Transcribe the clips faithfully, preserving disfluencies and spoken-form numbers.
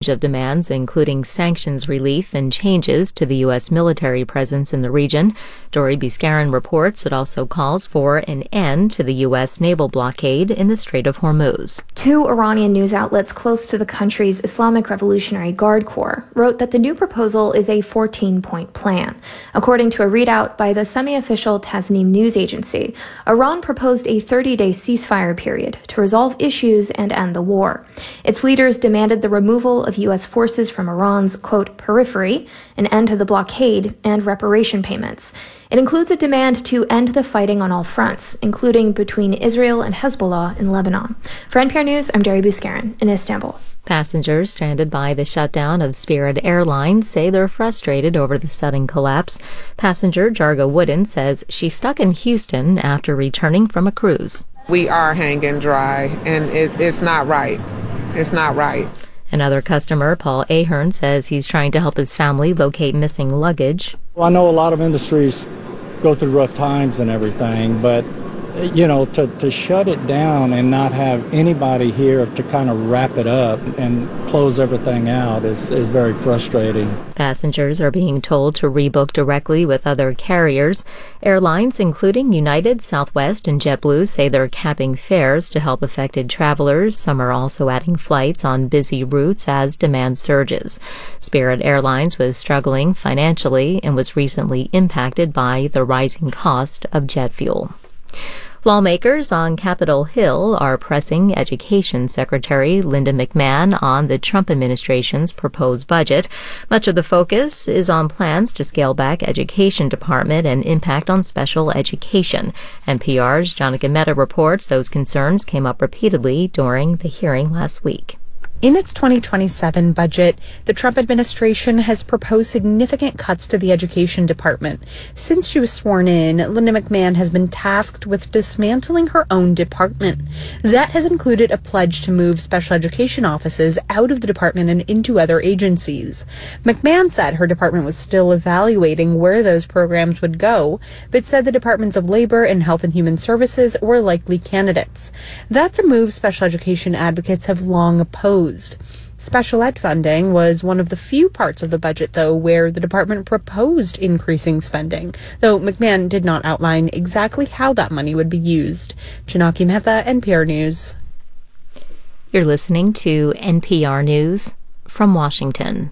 range of demands, including sanctions relief and changes to the U S military presence in the region. Dori Buscarin reports it also calls for an end to the U S naval blockade in the Strait of Hormuz. Two Iranian news outlets close to the country's Islamic Revolutionary Guard Corps wrote that the new proposal is a fourteen-point plan. According to a readout by the semi-official Tasnim news agency, Iran proposed a thirty-day ceasefire period to resolve issues and end the war. Its leaders demanded the removal of U S forces from Iran's, quote, periphery, an end to the blockade, and reparation payments. It includes a demand to end the fighting on all fronts, including between Israel and Hezbollah in Lebanon. For N P R News, I'm Dori Buscarin in Istanbul. Passengers stranded by the shutdown of Spirit Airlines say they're frustrated over the sudden collapse. Passenger Jarga Wooden says she's stuck in Houston after returning from a cruise. We are hanging dry, and it, it's not right. It's not right. Another customer, Paul Ahern, says he's trying to help his family locate missing luggage. Well, I know a lot of industries go through rough times and everything, but, you know, to, to shut it down and not have anybody here to kind of wrap it up and close everything out is, is very frustrating. Passengers are being told to rebook directly with other carriers. Airlines, including United, Southwest, and JetBlue, say they're capping fares to help affected travelers. Some are also adding flights on busy routes as demand surges. Spirit Airlines was struggling financially and was recently impacted by the rising cost of jet fuel. Lawmakers on Capitol Hill are pressing Education Secretary Linda McMahon on the Trump administration's proposed budget. Much of the focus is on plans to scale back Education Department and impact on special education. N P R's Jonica Mehta reports those concerns came up repeatedly during the hearing last week. In its twenty twenty-seven budget, the Trump administration has proposed significant cuts to the Education Department. Since she was sworn in, Linda McMahon has been tasked with dismantling her own department. That has included a pledge to move special education offices out of the department and into other agencies. McMahon said her department was still evaluating where those programs would go, but said the Departments of Labor and Health and Human Services were likely candidates. That's a move special education advocates have long opposed. Special ed funding was one of the few parts of the budget, though, where the department proposed increasing spending, though McMahon did not outline exactly how that money would be used. Janaki Mehta, N P R News. You're listening to N P R News from Washington.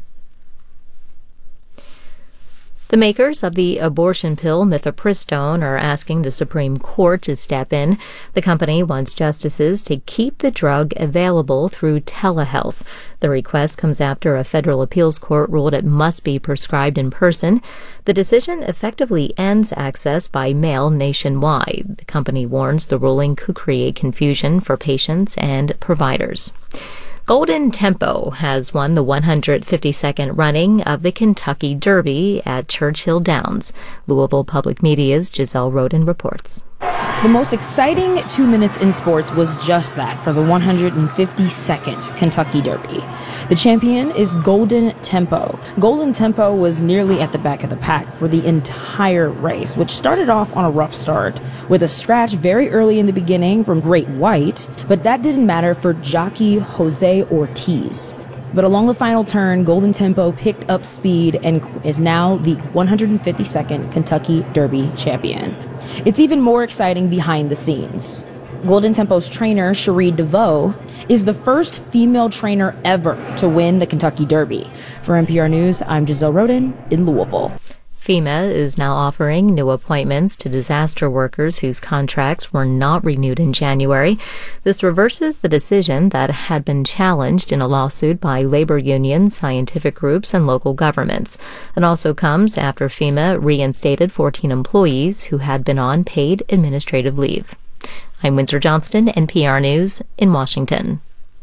The makers of the abortion pill mifepristone are asking the Supreme Court to step in. The company wants justices to keep the drug available through telehealth. The request comes after a federal appeals court ruled it must be prescribed in person. The decision effectively ends access by mail nationwide. The company warns the ruling could create confusion for patients and providers. Golden Tempo has won the one hundred fifty-second running of the Kentucky Derby at Churchill Downs. Louisville Public Media's Giselle Roden reports. The most exciting two minutes in sports was just that for the one hundred fifty-second Kentucky Derby. The champion is Golden Tempo. Golden Tempo was nearly at the back of the pack for the entire race, which started off on a rough start with a scratch very early in the beginning from Great White, but that didn't matter for jockey Jose Ortiz. But along the final turn, Golden Tempo picked up speed and is now the one hundred fifty-second Kentucky Derby champion. It's even more exciting behind the scenes. Golden Tempo's trainer, Cherie DeVoe, is the first female trainer ever to win the Kentucky Derby. For N P R News, I'm Giselle Roden in Louisville. FEMA is now offering new appointments to disaster workers whose contracts were not renewed in January. This reverses the decision that had been challenged in a lawsuit by labor unions, scientific groups, and local governments. It also comes after FEMA reinstated fourteen employees who had been on paid administrative leave. I'm Windsor Johnston, N P R News in Washington.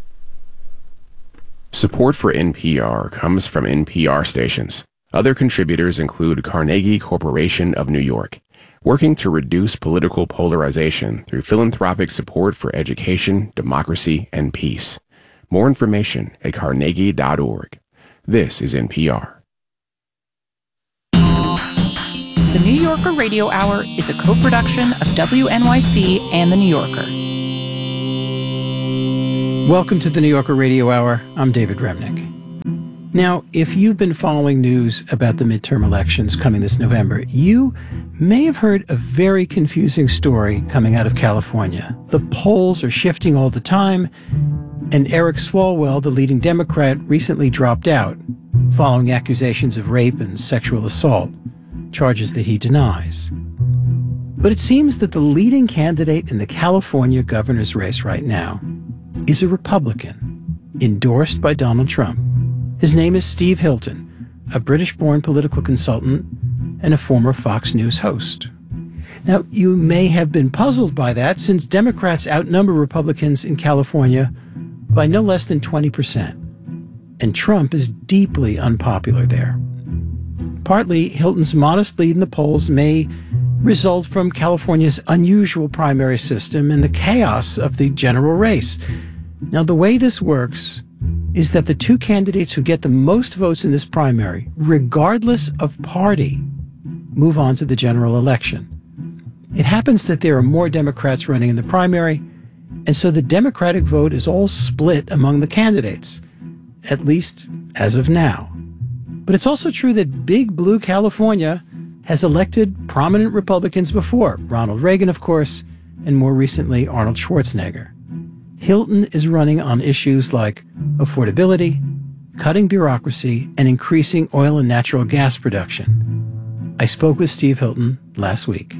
Support for N P R comes from N P R stations. Other contributors include Carnegie Corporation of New York, working to reduce political polarization through philanthropic support for education, democracy, and peace. More information at carnegie dot org. This is N P R. The New Yorker Radio Hour is a co-production of W N Y C and The New Yorker. Welcome to the New Yorker Radio Hour. I'm David Remnick. Now, if you've been following news about the midterm elections coming this November, you may have heard a very confusing story coming out of California. The polls are shifting all the time, and Eric Swalwell, the leading Democrat, recently dropped out following accusations of rape and sexual assault, charges that he denies. But it seems that the leading candidate in the California governor's race right now is a Republican, endorsed by Donald Trump. His name is Steve Hilton, a British-born political consultant and a former Fox News host. Now, you may have been puzzled by that, since Democrats outnumber Republicans in California by no less than twenty percent, and Trump is deeply unpopular there. Partly, Hilton's modest lead in the polls may result from California's unusual primary system and the chaos of the general race. Now, the way this works is that the two candidates who get the most votes in this primary, regardless of party, move on to the general election. It happens that there are more Democrats running in the primary, and so the Democratic vote is all split among the candidates, at least as of now. But it's also true that Big Blue California has elected prominent Republicans before, Ronald Reagan, of course, and more recently, Arnold Schwarzenegger. Hilton is running on issues like affordability, cutting bureaucracy, and increasing oil and natural gas production. I spoke with Steve Hilton last week.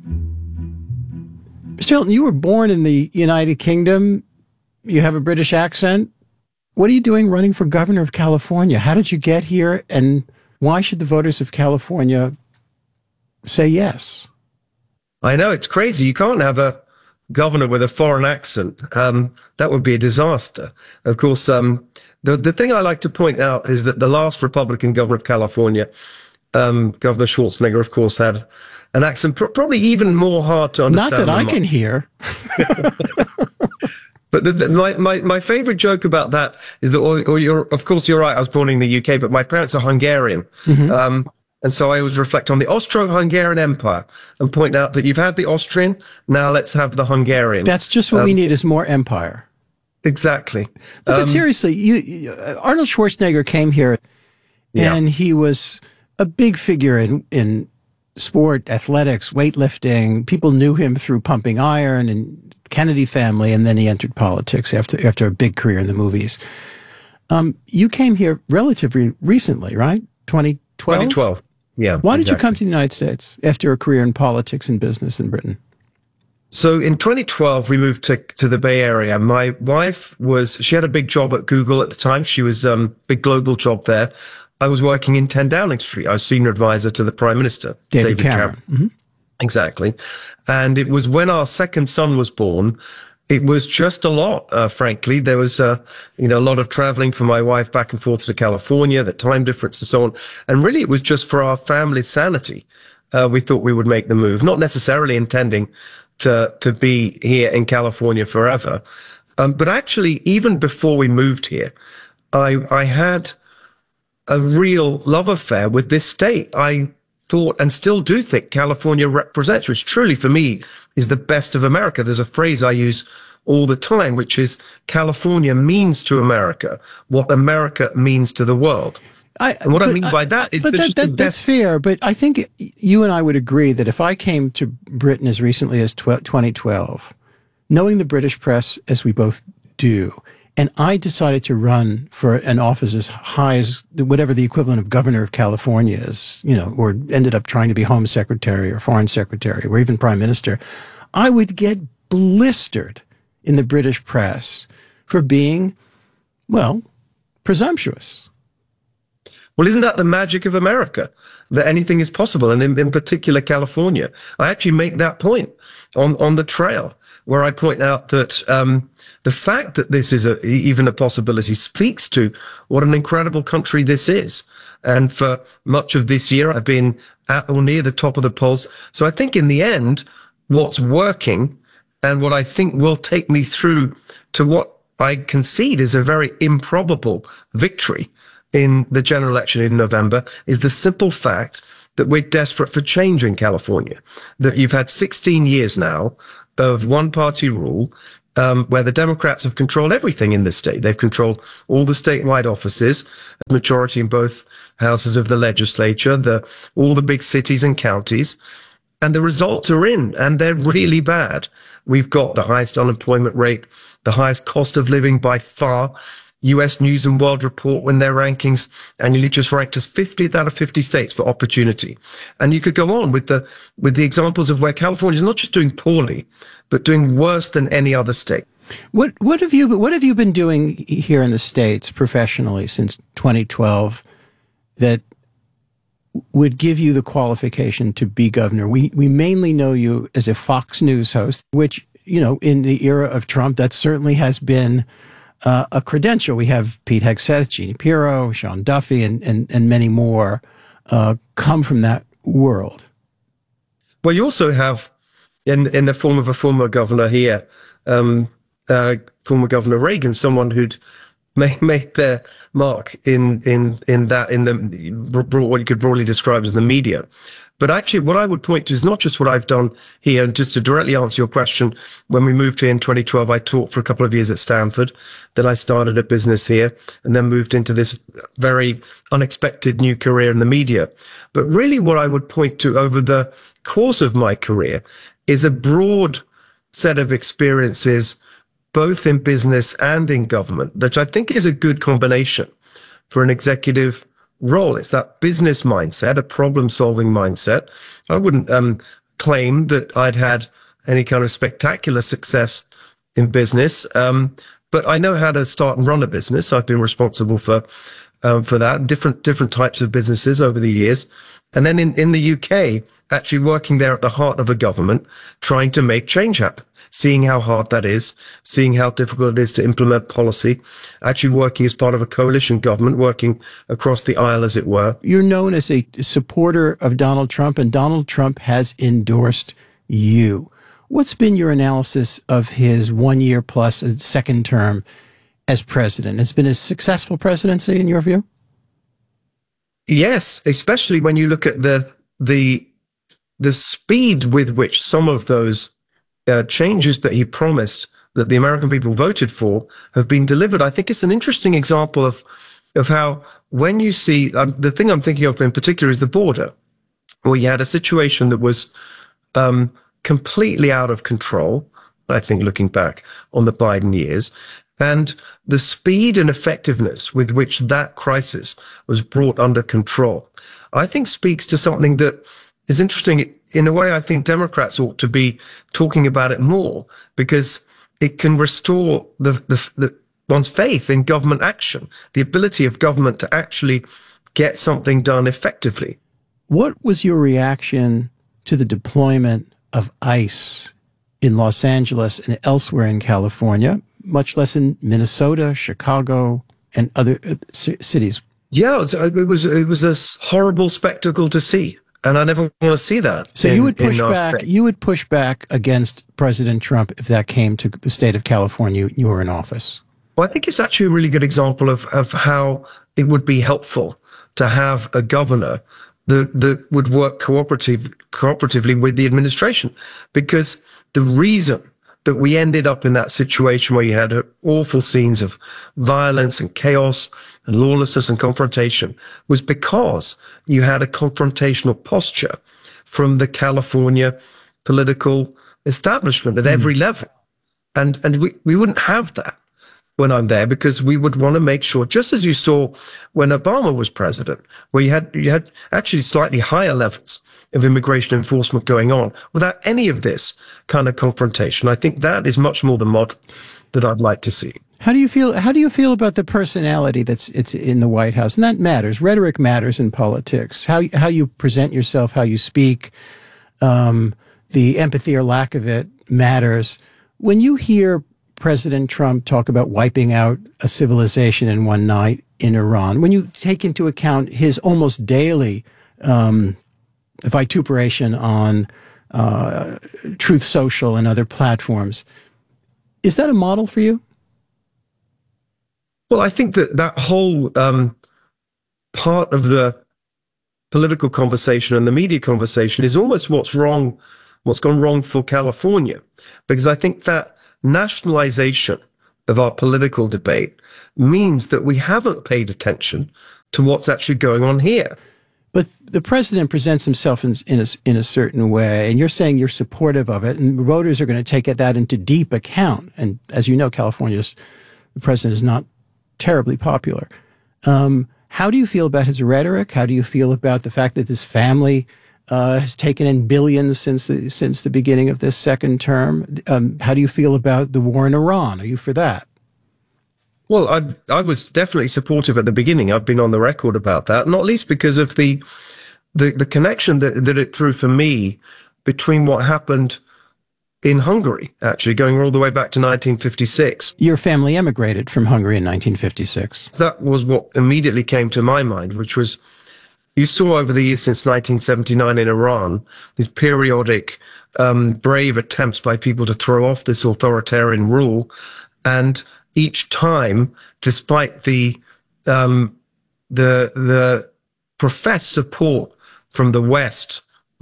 Mister Hilton, you were born in the United Kingdom. You have a British accent. What are you doing running for governor of California? How did you get here, and why should the voters of California say yes? I know, it's crazy. You can't have a governor with a foreign accent. Um, that would be a disaster. Of course, um, the, the thing I like to point out is that the last Republican governor of California, um, Governor Schwarzenegger, of course, had an accent pr- probably even more hard to understand. Not that I can hear. But the, the, my, my, my favorite joke about that is that, or, or you're, of course, you're right, I was born in the U K, but my parents are Hungarian. Mm-hmm. Um, And so I always reflect on the Austro-Hungarian Empire and point out that you've had the Austrian, now let's have the Hungarian. That's just what um, we need, is more empire. Exactly. But, um, but seriously, you, you, Arnold Schwarzenegger came here, and yeah. he was a big figure in, in sport, athletics, weightlifting. People knew him through Pumping Iron and Kennedy Family, and then he entered politics after after a big career in the movies. Um, you came here relatively recently, right? twenty twelve? twenty twelve. Yeah. Why did exactly. you come to the United States after a career in politics and business in Britain? So in twenty twelve, we moved to, to the Bay Area. My wife was, she had a big job at Google at the time. She was a um, big global job there. I was working in ten Downing Street. I was senior advisor to the Prime Minister, David, David Cameron. Cameron. Mm-hmm. Exactly. And it was when our second son was born. It was just a lot, uh, frankly. There was, uh, you know, a lot of traveling for my wife back and forth to California, the time difference and so on. And really, it was just for our family's sanity. Uh, we thought we would make the move, not necessarily intending to, to be here in California forever. Um, but actually, even before we moved here, I, I had a real love affair with this state. I thought and still do think California represents, which truly for me is the best of America. There's a phrase I use all the time, which is California means to America what America means to the world. I, and what I mean by that is but that, that, that's fair. But I think you and I would agree that if I came to Britain as recently as twenty twelve, knowing the British press as we both do, and I decided to run for an office as high as whatever the equivalent of governor of California is, you know, or ended up trying to be home secretary or foreign secretary or even prime minister, I would get blistered in the British press for being, well, presumptuous. Well, isn't that the magic of America? That anything is possible, and in, in particular, California. I actually make that point on, on the trail, where I point out that um, the fact that this is a, even a possibility speaks to what an incredible country this is. And for much of this year, I've been at or near the top of the polls. So I think in the end, what's working and what I think will take me through to what I concede is a very improbable victory in the general election in November is the simple fact that we're desperate for change in California, that you've had sixteen years now of one-party rule. um, where the Democrats have controlled everything in the state. They've controlled all the statewide offices, majority in both houses of the legislature, the all the big cities and counties. And the results are in, and they're really bad. We've got the highest unemployment rate, the highest cost of living by far. U S News and World Report, when their rankings annually, just ranked us fiftieth out of fifty states for opportunity. And you could go on with the with the examples of where California is not just doing poorly, but doing worse than any other state. What what have you what have you been doing here in the States professionally since twenty twelve that would give you the qualification to be governor? We we mainly know you as a Fox News host, which, you know, in the era of Trump, that certainly has been uh, a credential. We have Pete Hegseth, Jeannie Pirro, Sean Duffy, and and, and many more uh, come from that world. Well, you also have, in in the form of a former governor here, um, uh, former Governor Reagan, someone who'd made, made their mark in in in that in the what you could broadly describe as the media. But actually, what I would point to is not just what I've done here. And just to directly answer your question, when we moved here in twenty twelve, I taught for a couple of years at Stanford. Then I started a business here and then moved into this very unexpected new career in the media. But really what I would point to over the course of my career is a broad set of experiences, both in business and in government, which I think is a good combination for an executive role. It's that business mindset, a problem-solving mindset. I wouldn't um, claim that I'd had any kind of spectacular success in business, um, but I know how to start and run a business. I've been responsible for um, for that, different different types of businesses over the years. And then in, in the U K, actually working there at the heart of a government, trying to make change happen, seeing how hard that is, seeing how difficult it is to implement policy, actually working as part of a coalition government, working across the aisle, as it were. You're known as a supporter of Donald Trump, and Donald Trump has endorsed you. What's been your analysis of his one year plus second term as president? Has it been a successful presidency in your view? Yes, especially when you look at the the the speed with which some of those uh, changes that he promised that the American people voted for have been delivered. I think it's an interesting example of of how when you see um, the thing I'm thinking of in particular is the border, where you had a situation that was um, completely out of control. I think looking back on the Biden years. And the speed and effectiveness with which that crisis was brought under control, I think speaks to something that is interesting. In a way, I think Democrats ought to be talking about it more, because it can restore the, the, the one's faith in government action, the ability of government to actually get something done effectively. What was your reaction to the deployment of ICE in Los Angeles and elsewhere in California, much less in Minnesota, Chicago, and other uh, c- cities? Yeah, it was, it was it was a horrible spectacle to see, and I never want to see that. So in, you would push back. State. You would push back against President Trump if that came to the state of California. You were in office. Well, I think it's actually a really good example of of how it would be helpful to have a governor that that would work cooperative cooperatively with the administration, because the reason that we ended up in that situation where you had awful scenes of violence and chaos and lawlessness and confrontation was because you had a confrontational posture from the California political establishment at mm. every level. And and we, we wouldn't have that when I'm there, because we would want to make sure, just as you saw when Obama was president, where you had you had actually slightly higher levels of immigration enforcement going on without any of this kind of confrontation. I think that is much more the model that I'd like to see. How do you feel? How do you feel about the personality that's it's in the White House? And that matters. Rhetoric matters in politics. How how you present yourself, how you speak, um, the empathy or lack of it matters. When you hear President Trump talk about wiping out a civilization in one night in Iran, when you take into account his almost daily um, vituperation on uh, Truth Social and other platforms, is that a model for you? Well, I think that that whole um, part of the political conversation and the media conversation is almost what's wrong, what's gone wrong for California, because I think that nationalization of our political debate means that we haven't paid attention to what's actually going on here. But the president presents himself in, in, a, in a certain way, and you're saying you're supportive of it, and voters are going to take that into deep account. And as you know, California's the president is not terribly popular. Um, how do you feel about his rhetoric? How do you feel about the fact that this family uh, has taken in billions since the, since the beginning of this second term? Um, how do you feel about the war in Iran? Are you for that? Well, I I was definitely supportive at the beginning. I've been on the record about that, not least because of the the, the connection that, that it drew for me between what happened in Hungary, actually, going all the way back to nineteen fifty-six. Your family emigrated from Hungary in nineteen fifty-six. That was what immediately came to my mind, which was, you saw over the years since nineteen seventy-nine in Iran, these periodic um, brave attempts by people to throw off this authoritarian rule. And each time, despite the um, the the professed support from the West,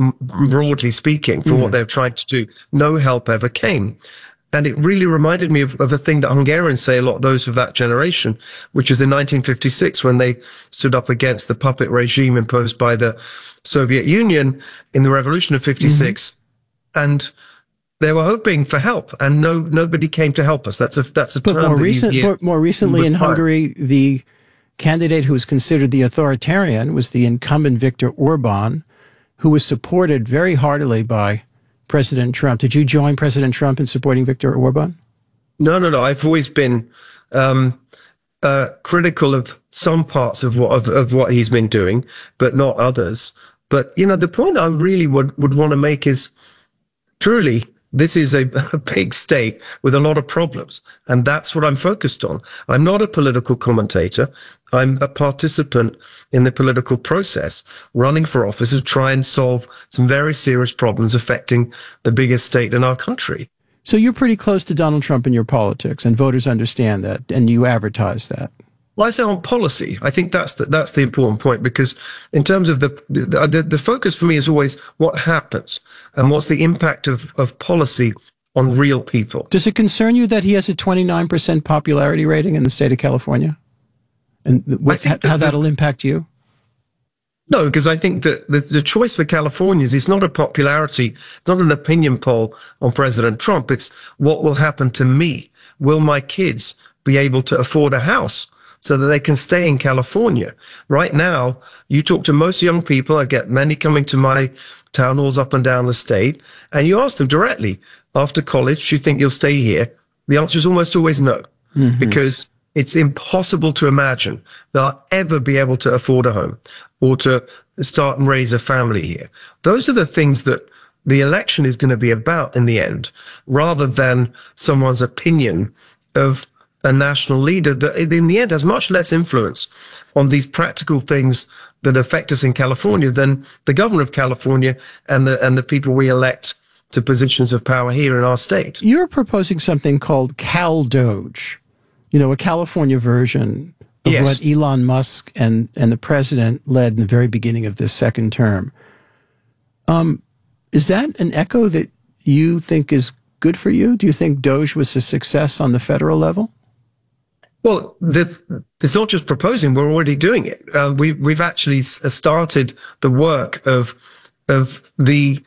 broadly speaking, for mm. what they're trying to do, no help ever came. And it really reminded me of, of a thing that Hungarians say a lot, those of that generation, which is in nineteen fifty-six, when they stood up against the puppet regime imposed by the Soviet Union in the revolution of fifty-six. Mm-hmm. And they were hoping for help, and no nobody came to help us. That's a that's a but term more that recent, you hear more, more recently in time. Hungary, the candidate who was considered the authoritarian was the incumbent Viktor Orban, who was supported very heartily by President Trump. Did you join President Trump in supporting Viktor Orban? No, no, no. I've always been um, uh, critical of some parts of what of, of what he's been doing, but not others. But you know, the point I really would would want to make is truly, this is a, a big state with a lot of problems, and that's what I'm focused on. I'm not a political commentator. I'm a participant in the political process, running for office to try and solve some very serious problems affecting the biggest state in our country. So you're pretty close to Donald Trump in your politics, and voters understand that, and you advertise that. Well, I say on policy. I think that's the, that's the important point, because in terms of the, the the the focus for me is always what happens and what's the impact of, of policy on real people. Does it concern you that he has a twenty-nine percent popularity rating in the state of California? And what, how that that'll impact you? No, because I think that the, the choice for Californians is not a popularity, it's not an opinion poll on President Trump. It's what will happen to me. Will my kids be able to afford a house so that they can stay in California? Right now, you talk to most young people, I get many coming to my town halls up and down the state, and you ask them directly, after college, do you think you'll stay here? The answer is almost always no, mm-hmm. because it's impossible to imagine they'll ever be able to afford a home or to start and raise a family here. Those are the things that the election is going to be about in the end, rather than someone's opinion of a national leader that in the end has much less influence on these practical things that affect us in California than the governor of California and the and the people we elect to positions of power here in our state. You're proposing something called Cal Doge, you know, a California version of yes. what Elon Musk and, and the president led in the very beginning of this second term. Um, is that an echo that you think is good for you? Do you think Doge was a success on the federal level? Well, the, it's not just proposing; we're already doing it. Uh, we've we've actually started the work of of the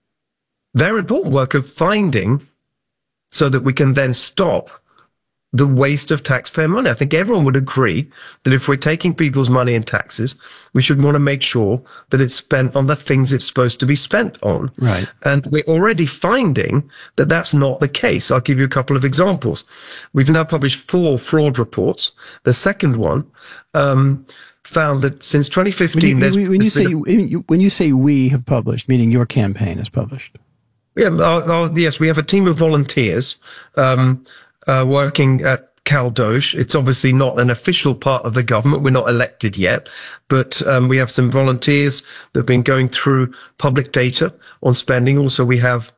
very important work of finding, so that we can then stop the waste of taxpayer money. I think everyone would agree that if we're taking people's money in taxes, we should want to make sure that it's spent on the things it's supposed to be spent on. Right. And we're already finding that that's not the case. I'll give you a couple of examples. We've now published four fraud reports. The second one um, found that since twenty fifteen, when you, there's, when you there's say a, when you say we have published, meaning your campaign has published. Yeah, uh, uh, yes, we have a team of volunteers um, uh, working at Cal Doge. It's obviously not an official part of the government. We're not elected yet, but um, we have some volunteers that have been going through public data on spending. Also, we have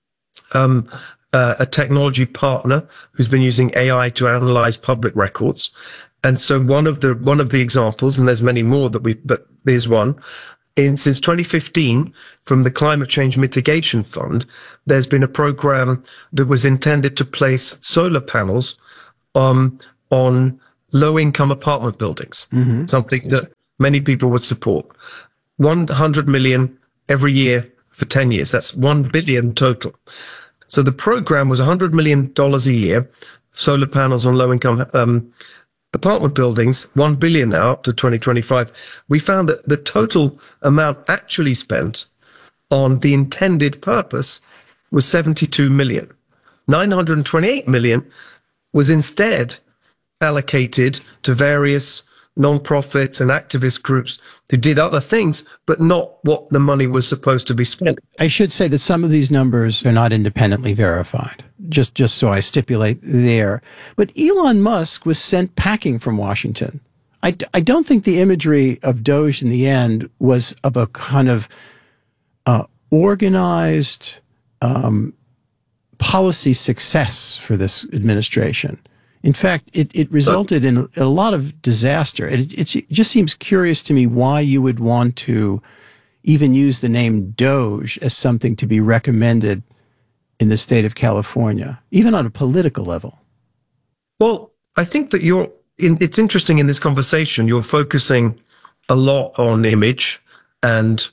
um, uh, a technology partner who's been using A I to analyze public records. And so one of the one of the examples, and there's many more that we, but there's one. in since twenty fifteen, from the Climate Change Mitigation Fund, there's been a program that was intended to place solar panels um, on low-income apartment buildings, mm-hmm. something that many people would support. one hundred million every year for ten years. That's one billion total. So the program was one hundred million dollars a year, solar panels on low-income um, apartment buildings, one billion now up to twenty twenty-five. We found that the total amount actually spent on the intended purpose was seventy-two million. nine hundred twenty-eight million was instead allocated to various non-profits and activist groups who did other things, but not what the money was supposed to be spent. I should say that some of these numbers are not independently verified, just, just so I stipulate there. But Elon Musk was sent packing from Washington. I, I don't think the imagery of Doge in the end was of a kind of uh, organized um, policy success for this administration. In fact, it, it resulted in a lot of disaster. It, it, it just seems curious to me why you would want to even use the name Doge as something to be recommended in the state of California, even on a political level. Well, I think that you're, in, it's interesting in this conversation, you're focusing a lot on image and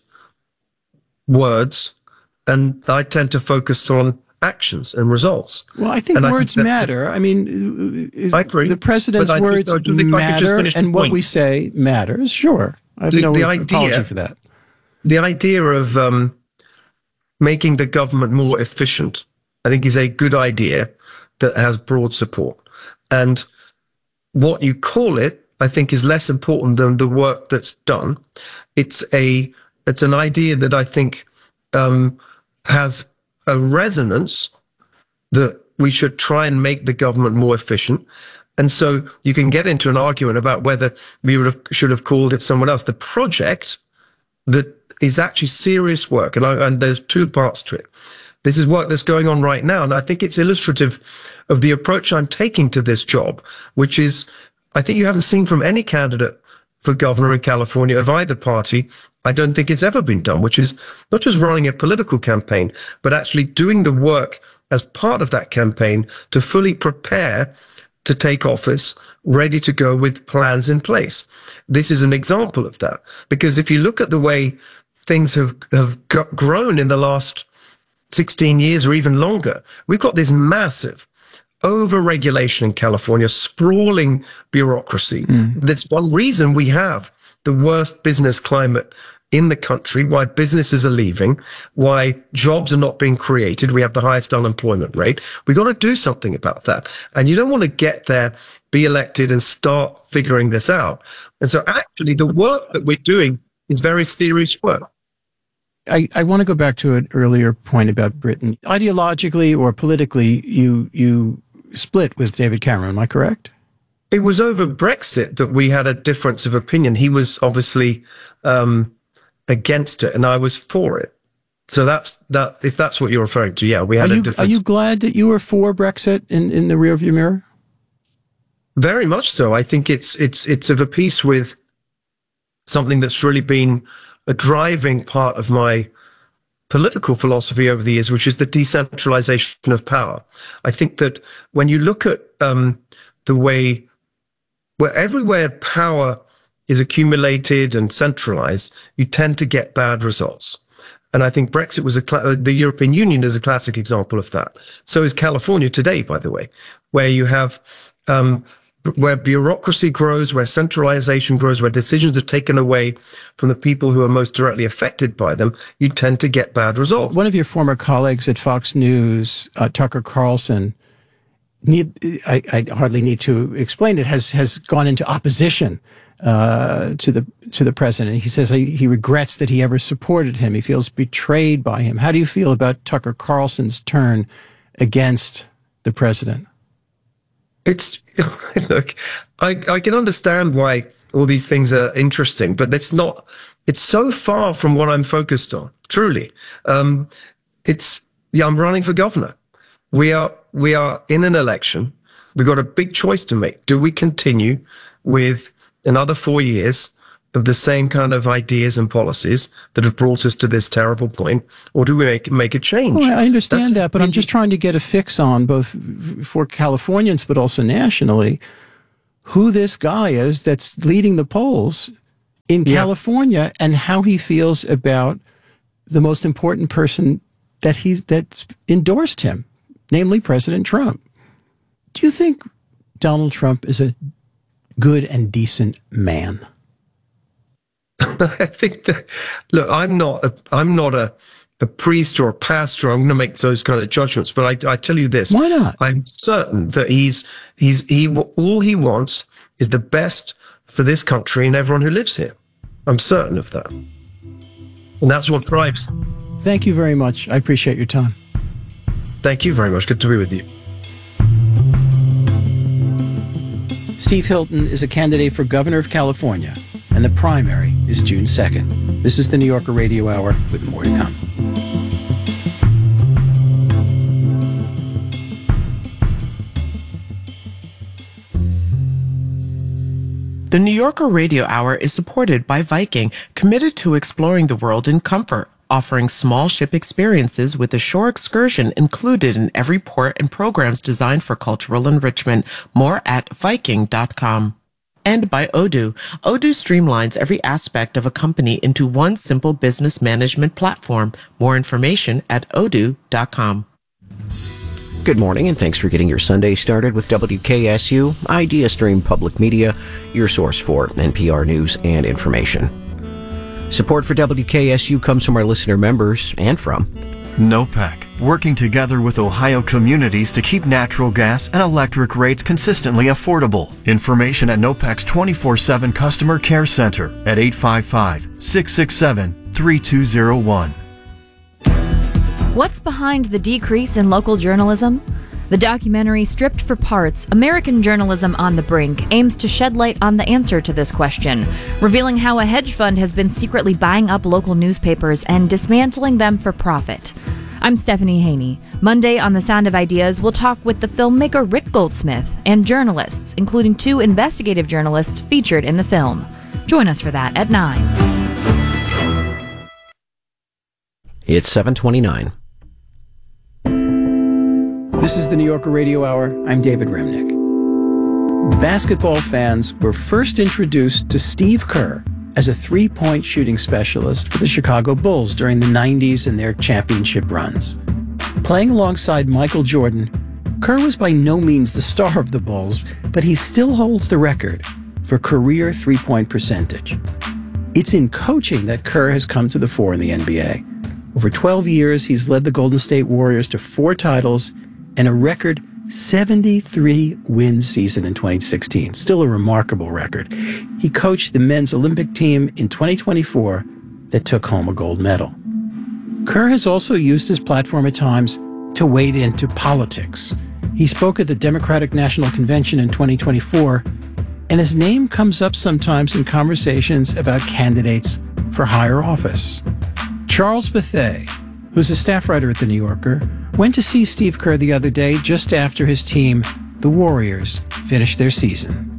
words, and I tend to focus on actions and results. Well, I think and words I think matter. I mean, I agree. The president's I words think, I matter, and the what point. we say matters. Sure, I have the, no the apology idea, for that. The idea of um, making the government more efficient, I think, is a good idea that has broad support. And what you call it, I think, is less important than the work that's done. It's a it's an idea that I think um, has a resonance that we should try and make the government more efficient. And so you can get into an argument about whether we would have, should have called it someone else. The project that is actually serious work, and, I, and there's two parts to it. This is work that's going on right now, and I think it's illustrative of the approach I'm taking to this job, which is, I think you haven't seen from any candidate for governor in California of either party, I don't think it's ever been done, which is not just running a political campaign, but actually doing the work as part of that campaign to fully prepare to take office, ready to go with plans in place. This is an example of that, because if you look at the way things have, have grown in the last sixteen years or even longer, we've got this massive over-regulation in California, sprawling bureaucracy. Mm. That's one reason we have the worst business climate in the country, why businesses are leaving, why jobs are not being created. We have the highest unemployment rate. We've got to do something about that. And you don't want to get there, be elected, and start figuring this out. And so actually the work that we're doing is very serious work. I, I want to go back to an earlier point about Britain. Ideologically or politically, you you split with David Cameron, am I correct? It was over Brexit that we had a difference of opinion. He was obviously um, against it, and I was for it. So that's that. If that's what you're referring to, yeah, we had are you, a difference. Are you glad that you were for Brexit in, in the rearview mirror? Very much so. I think it's it's it's of a piece with something that's really been a driving part of my political philosophy over the years, which is the decentralization of power. I think that when you look at um, the way where everywhere power is accumulated and centralized, you tend to get bad results. And I think Brexit was a, cl- the European Union is a classic example of that. So is California today, by the way, where you have, um, where bureaucracy grows, where centralization grows, where decisions are taken away from the people who are most directly affected by them, you tend to get bad results. One of your former colleagues at Fox News, uh, Tucker Carlson, need, I, I hardly need to explain it, has, has gone into opposition uh, to the to the president. He says he, he regrets that he ever supported him. He feels betrayed by him. How do you feel about Tucker Carlson's turn against the president? It's look, I I can understand why all these things are interesting, but it's not. It's so far from what I'm focused on. Truly, um, it's yeah. I'm running for governor. We are we are in an election. We've got a big choice to make. Do we continue with another four years of the same kind of ideas and policies that have brought us to this terrible point, or do we make make a change? Well, I understand That's that, but I'm just trying to get a fix on, both for Californians but also nationally, who this guy is that's leading the polls in Yeah. California and how he feels about the most important person that he's that's endorsed him, namely President Trump. Do you think Donald Trump is a good and decent man? I think that, look, I'm not a, I'm not a, a priest or a pastor. I'm going to make those kind of judgments, but I, I tell you this. Why not? I'm certain that he's, he's, he, all he wants is the best for this country and everyone who lives here. I'm certain of that. And that's what drives. Thank you very much. I appreciate your time. Thank you very much. Good to be with you. Steve Hilton is a candidate for governor of California, and the primary is June second. This is the New Yorker Radio Hour with more to come. The New Yorker Radio Hour is supported by Viking, committed to exploring the world in comfort, offering small ship experiences with a shore excursion included in every port and programs designed for cultural enrichment. More at Viking dot com. And by Odoo. Odoo streamlines every aspect of a company into one simple business management platform. More information at Odoo dot com. Good morning, and thanks for getting your Sunday started with W K S U, Idea Stream Public Media, your source for N P R news and information. Support for W K S U comes from our listener members and from NOPEC, working together with Ohio communities to keep natural gas and electric rates consistently affordable. Information at NOPEC's twenty-four seven Customer Care Center at eight five five, six six seven, three two zero one. What's behind the decrease in local journalism? The documentary Stripped for Parts, American Journalism on the Brink aims to shed light on the answer to this question, revealing how a hedge fund has been secretly buying up local newspapers and dismantling them for profit. I'm Stephanie Haney. Monday on The Sound of Ideas, we'll talk with the filmmaker Rick Goldsmith and journalists, including two investigative journalists featured in the film. Join us for that at nine. It's seven twenty-nine. This is the New Yorker Radio Hour. I'm David Remnick. Basketball fans were first introduced to Steve Kerr as a three-point shooting specialist for the Chicago Bulls during the nineties and their championship runs. Playing alongside Michael Jordan, Kerr was by no means the star of the Bulls, but he still holds the record for career three-point percentage. It's in coaching that Kerr has come to the fore in the N B A. Over twelve years, he's led the Golden State Warriors to four titles and a record seventy-three win season in twenty sixteen. Still a remarkable record. He coached the men's Olympic team in twenty twenty-four that took home a gold medal. Kerr has also used his platform at times to wade into politics. He spoke at the Democratic National Convention in twenty twenty-four, and his name comes up sometimes in conversations about candidates for higher office. Charles Bethea, who's a staff writer at The New Yorker, went to see Steve Kerr the other day just after his team, the Warriors, finished their season.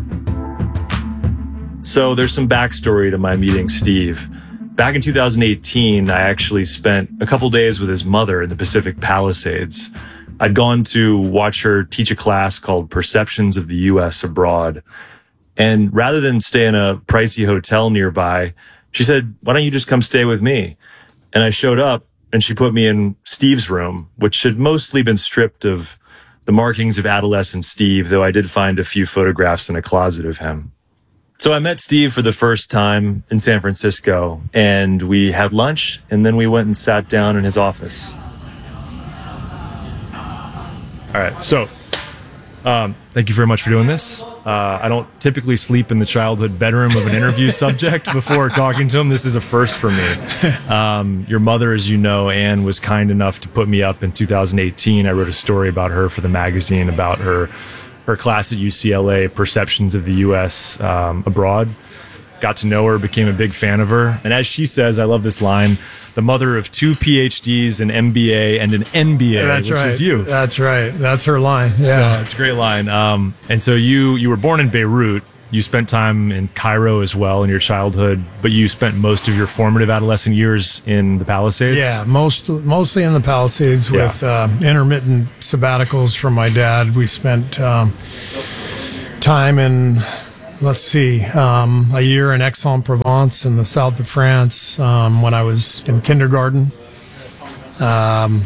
So there's some backstory to my meeting Steve. Back in two thousand eighteen, I actually spent a couple days with his mother in the Pacific Palisades. I'd gone to watch her teach a class called Perceptions of the U S Abroad. And rather than stay in a pricey hotel nearby, she said, "Why don't you just come stay with me?" And I showed up, and she put me in Steve's room, which had mostly been stripped of the markings of adolescent Steve, though I did find a few photographs in a closet of him. So I met Steve for the first time in San Francisco, and we had lunch, and then we went and sat down in his office. All right, so um, thank you very much for doing this. Uh, I don't typically sleep in the childhood bedroom of an interview subject before talking to him. This is a first for me. Um, your mother, as you know, Anne, was kind enough to put me up in two thousand eighteen. I wrote a story about her for the magazine about her her class at U C L A, Perceptions of the U S um, Abroad. Got to know her, became a big fan of her. And as she says, I love this line, the mother of two P H Ds, an M B A, and an N B A, That's which right. is you. That's right. That's her line. Yeah. So it's a great line. Um, and so you you were born in Beirut, you spent time in Cairo as well in your childhood, but you spent most of your formative adolescent years in the Palisades? Yeah, most mostly in the Palisades Yeah. with uh, intermittent sabbaticals from my dad. We spent um, time in, let's see, um, a year in Aix-en-Provence in the south of France um, when I was in kindergarten. Um,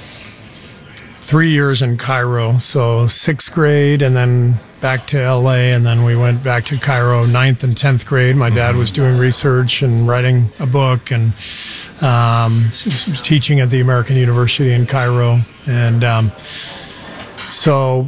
three years in Cairo, so sixth grade, and then back to L A, and then we went back to Cairo ninth and tenth grade. My dad was doing research and writing a book and um, s- s- teaching at the American University in Cairo. And um, so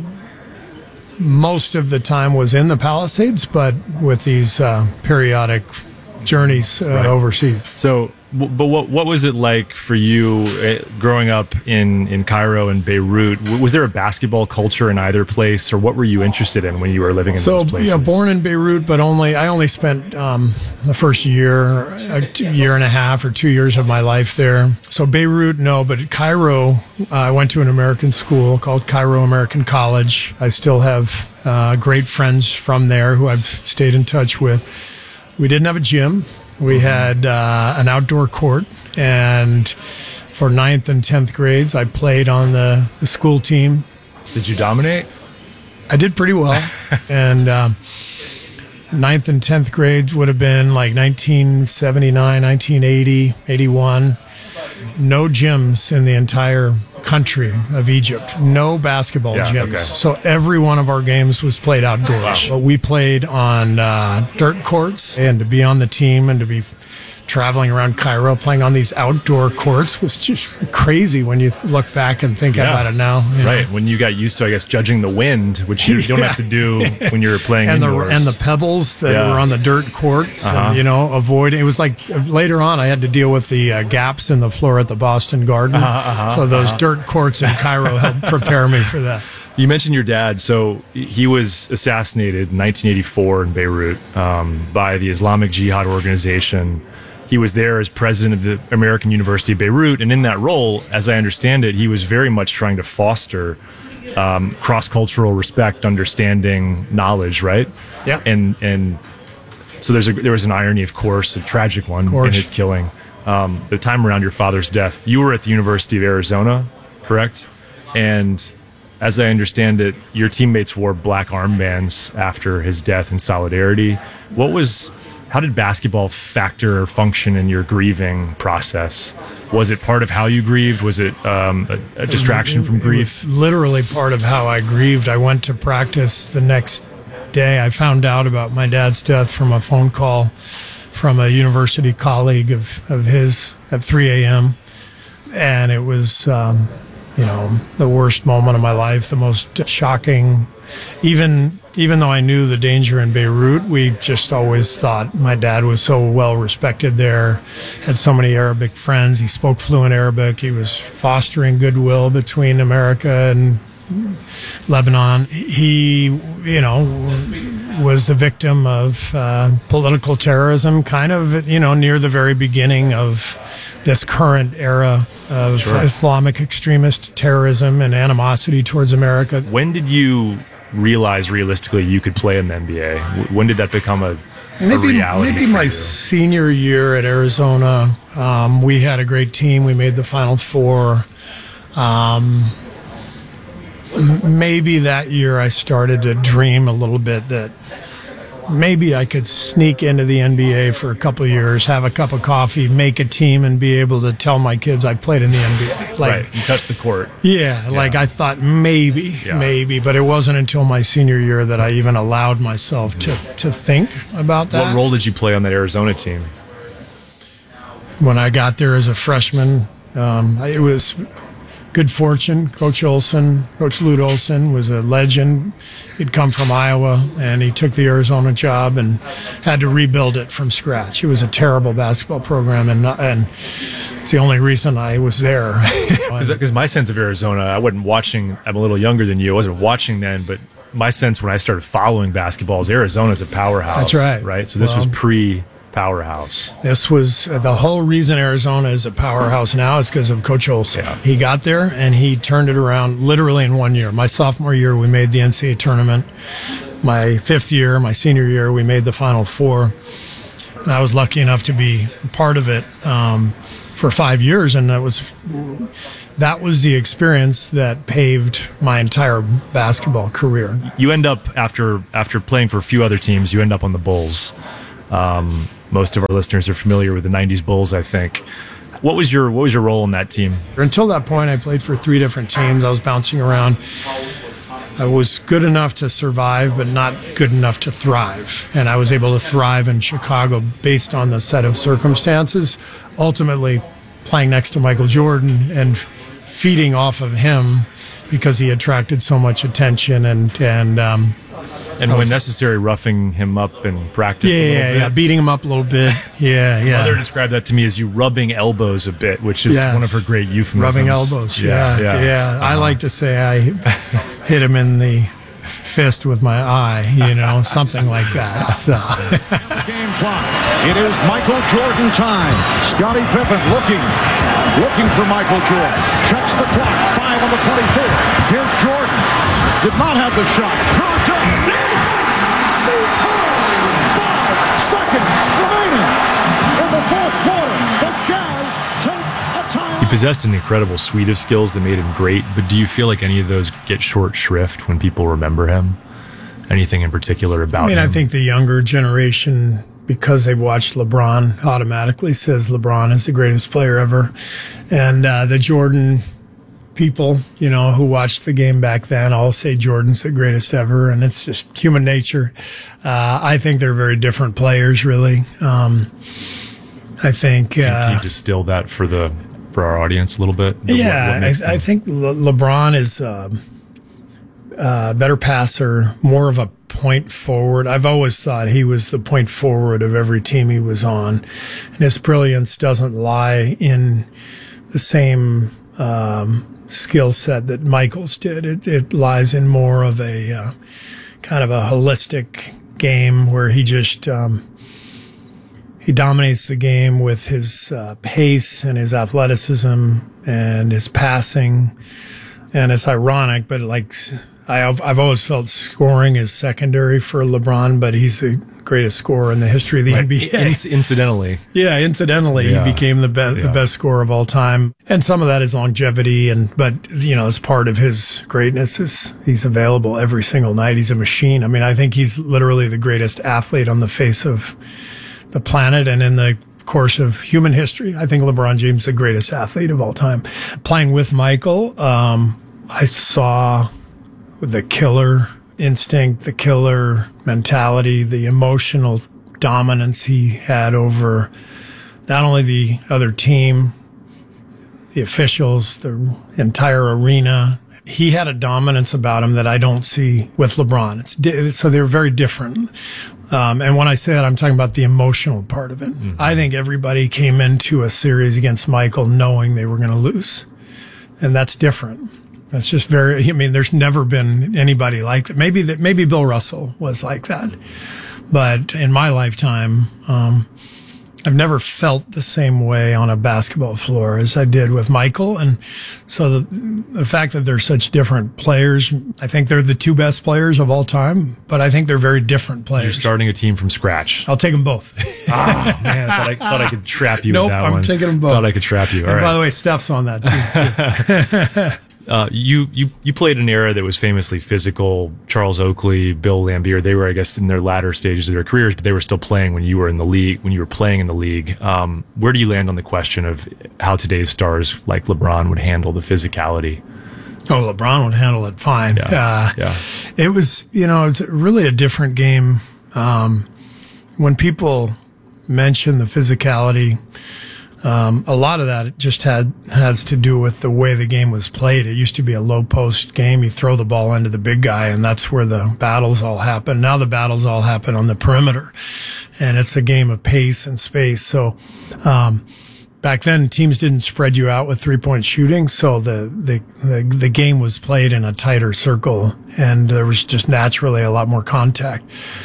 most of the time was in the Palisades, but with these uh, periodic journeys uh, Right. overseas. So, w- but what what was it like for you uh, growing up in, in Cairo and Beirut? W- Was there a basketball culture in either place, or what were you interested in when you were living in So, those places? yeah, born in Beirut, but only I only spent um, the first year, a t- year and a half, or two years of my life there. So Beirut, no, but Cairo, uh, I went to an American school called Cairo American College. I still have uh, great friends from there who I've stayed in touch with. We didn't have a gym. We had uh, an outdoor court, and for ninth and tenth grades, I played on the, the school team. Did you dominate? I did pretty well. and um, ninth and tenth grades would have been like nineteen seventy-nine, nineteen eighty, eighty-one. No gyms in the entire country of Egypt. No basketball Yeah, gyms. okay. So every one of our games was played outdoors. But we played on uh, dirt courts, and to be on the team and to be traveling around Cairo playing on these outdoor courts was just crazy when you look back and think Yeah. about it now. you know. Right, when you got used to, I guess, judging the wind, which you don't Yeah. have to do when you're playing and indoors. the and the pebbles that Yeah. were on the dirt courts, Uh-huh. and you know, avoid. It was like uh, later on, I had to deal with the uh, gaps in the floor at the Boston Garden. Uh-huh, uh-huh, so those uh-huh. dirt courts in Cairo helped prepare me for that. You mentioned your dad. So he was assassinated in nineteen eighty-four in Beirut um, by the Islamic Jihad organization. He was there as president of the American University of Beirut. And in that role, as I understand it, he was very much trying to foster um, cross-cultural respect, understanding, knowledge, right? Yeah. And, and so there's a, there was an irony, of course, a tragic one in course. his killing. Um, the time around your father's death, you were at the University of Arizona, correct? And as I understand it, your teammates wore black armbands after his death in solidarity. What was, how did basketball factor or function in your grieving process? Was it part of how you grieved? Was it um, a, a distraction from It grief? was literally part of how I grieved. I went to practice the next day. I found out about my dad's death from a phone call from a university colleague of, of his at three a.m. And it was, um, you know, the worst moment of my life, the most shocking. Even even though I knew the danger in Beirut, we just always thought my dad was so well respected there, had so many Arabic friends. He spoke fluent Arabic. He was fostering goodwill between America and Lebanon. He, you know, was the victim of uh, political terrorism, kind of, you know, near the very beginning of this current era of Sure. Islamic extremist terrorism and animosity towards America. When did you realize realistically you could play in the N B A? W- When did that become a, a Maybe, reality maybe for my you? senior year at Arizona, um, we had a great team. We made the Final Four. Um, m- maybe that year I started to dream a little bit that maybe I could sneak into the N B A for a couple of years, have a cup of coffee, make a team, and be able to tell my kids I played in the N B A. Like, right, you touched the court. yeah, like I thought maybe, Yeah. maybe, but it wasn't until my senior year that I even allowed myself to, to think about that. What role did you play on that Arizona team? When I got there as a freshman, um, it was good fortune. Coach Olson, Coach Lute Olson, was a legend. He'd come from Iowa, and he took the Arizona job and had to rebuild it from scratch. It was a terrible basketball program, and and it's the only reason I was there. Because my sense of Arizona, I wasn't watching. I'm a little younger than you. I wasn't watching then, but my sense when I started following basketball is Arizona's a powerhouse. That's right. Right. So this Well, was pre powerhouse. This was uh, the whole reason Arizona is a powerhouse now is because of Coach Olson. Yeah. He got there and he turned it around literally in one year. My sophomore year, we made the N C double A tournament. my fifth year, my senior year, we made the Final Four. And I was lucky enough to be part of it um, for five years. And that was, that was the experience that paved my entire basketball career. You end up, after after playing for a few other teams, you end up on the Bulls. Um, most of our listeners are familiar with the nineties Bulls, I think. What was your what was your role in that team? Until that point, I played for three different teams. I was bouncing around. I was good enough to survive, but not good enough to thrive. And I was able to thrive in Chicago based on the set of circumstances. Ultimately, playing next to Michael Jordan and feeding off of him because he attracted so much attention and and um, and when necessary, roughing him up in practice. Yeah, a little yeah, bit. yeah, beating him up a little bit. Yeah, yeah. Mother described that to me as you rubbing elbows a bit, which is Yes. one of her great euphemisms. Rubbing elbows. Yeah, yeah. yeah. I Uh-huh. like to say I hit him in the fist with my eye, you know, something like that. So. Game clock. It is Michael Jordan time. Scottie Pippen looking, looking for Michael Jordan. Checks the clock. Five on the twenty-four. Here's Jordan. Did not have the shot. Curry does. Five seconds remaining in the fourth quarter. The Jazz take a time. He possessed an incredible suite of skills that made him great, but do you feel like any of those get short shrift when people remember him? Anything in particular about I mean, him? I think the younger generation, because they've watched LeBron, automatically says LeBron is the greatest player ever. And uh, the Jordan people, you know, who watched the game back then all say Jordan's the greatest ever, and it's just human nature. Uh, I think they're very different players, really. Um, I think... Can, uh, can you distill that for the for our audience a little bit? What- Yeah, what makes I, I think Le- LeBron is a uh, better passer, more of a point forward. I've always thought he was the point forward of every team he was on. And his brilliance doesn't lie in the same um, skill set that Michael's did. It, it lies in more of a uh, kind of a holistic game where he just... Um, He dominates the game with his uh, pace and his athleticism and his passing. And it's ironic, but like I've, I've always felt scoring is secondary for LeBron, but he's the greatest scorer in the history of the Right. N B A. In- incidentally. Yeah, incidentally, Yeah. he became the best, Yeah. the best scorer of all time. And some of that is longevity, and but you know, as part of his greatness is he's available every single night. He's a machine. I mean, I think he's literally the greatest athlete on the face of the planet and in the course of human history. I think LeBron James is the greatest athlete of all time. Playing with Michael, um, I saw the killer instinct, the killer mentality, the emotional dominance he had over not only the other team, the officials, the entire arena. He had a dominance about him that I don't see with LeBron. It's di- so they're very different. Um, and when I say that, I'm talking about the emotional part of it. Mm-hmm. I think everybody came into a series against Michael knowing they were going to lose. And that's different. That's just very, I mean, there's never been anybody like that. Maybe that, maybe Bill Russell was like that. But in my lifetime, um, I've never felt the same way on a basketball floor as I did with Michael. And so the, the fact that they're such different players, I think they're the two best players of all time, but I think they're very different players. You're starting a team from scratch. I'll take them both. Oh, man, I thought I, thought I could trap you Nope, with that I'm one. taking them both. Thought I could trap you. All and right. by the way, Steph's on that team too. Uh, you, you, you played an era that was famously physical. Charles Oakley, Bill Laimbeer, they were, I guess, in their latter stages of their careers, but they were still playing when you were in the league, when you were playing in the league. Um, where do you land on the question of how today's stars like LeBron would handle the physicality? Oh, LeBron would handle it fine. Yeah. Uh, yeah. It was, you know, it's really a different game. Um, when people mention the physicality, Um, a lot of that just had has to do with the way the game was played. It used to be a low post game. You throw the ball into the big guy, and that's where the battles all happen. Now the battles all happen on the perimeter, and it's a game of pace and space. So um, back then, teams didn't spread you out with three point shooting, so the, the the the game was played in a tighter circle, and there was just naturally a lot more contact.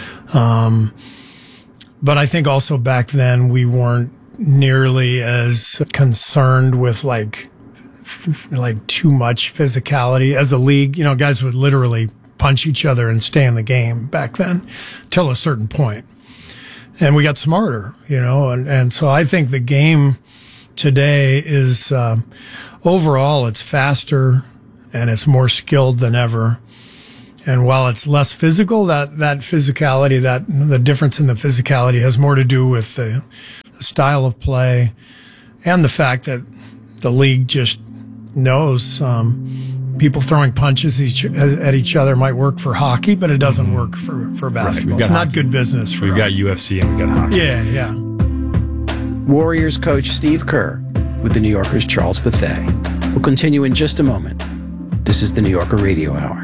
Um, but I think also back then we weren't nearly as concerned with like f- like too much physicality as a league. You know, guys would literally punch each other and stay in the game back then till a certain point. And we got smarter, you know, and, and so I think the game today is, um, overall, it's faster and it's more skilled than ever. And while it's less physical, that, that physicality, that the difference in the physicality has more to do with the, the style of play and the fact that the league just knows, um, people throwing punches each, at each other might work for hockey, but it doesn't work for, for basketball. Right. It's not good business for We've us. got U F C and we've got hockey. Yeah, yeah. Warriors coach Steve Kerr with the New Yorker's Charles Bethea. We'll continue in just a moment. This is the New Yorker Radio Hour.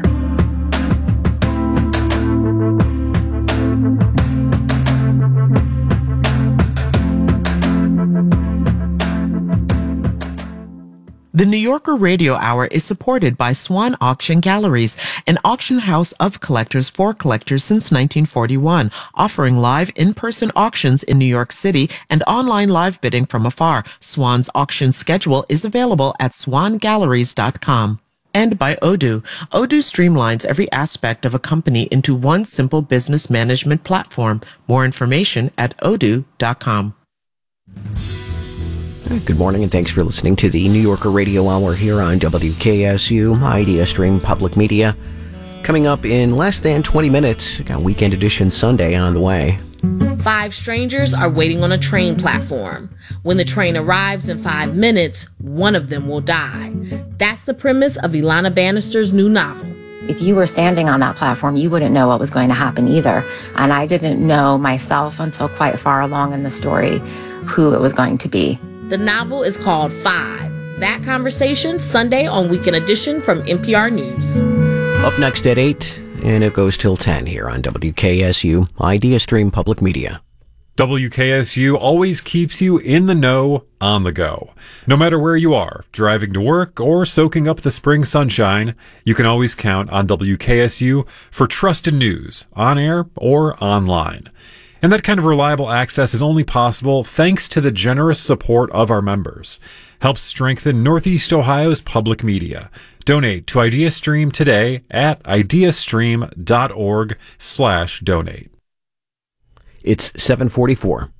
The New Yorker Radio Hour is supported by Swan Auction Galleries, an auction house of collectors for collectors since nineteen forty-one, offering live in-person auctions in New York City and online live bidding from afar. Swan's auction schedule is available at swan galleries dot com. And by Odoo. Odoo streamlines every aspect of a company into one simple business management platform. More information at odoo dot com. Good morning, and thanks for listening to the New Yorker Radio Hour here on W K S U, Idea Stream Public Media. Coming up in less than twenty minutes, got Weekend Edition Sunday on the way. Five strangers are waiting on a train platform. When the train arrives in five minutes, one of them will die. That's the premise of Ilana Bannister's new novel. If you were standing on that platform, you wouldn't know what was going to happen either. And I didn't know myself until quite far along in the story who it was going to be. The novel is called Five. That conversation Sunday on Weekend Edition from N P R News. Up next at eight, and it goes till ten here on W K S U, Idea Stream Public Media. W K S U always keeps you in the know, on the go. No matter where you are, driving to work or soaking up the spring sunshine, you can always count on W K S U for trusted news, on air or online. And that kind of reliable access is only possible thanks to the generous support of our members. Help strengthen Northeast Ohio's public media. Donate to IdeaStream today at ideastream.org slash donate. It's seven forty-four.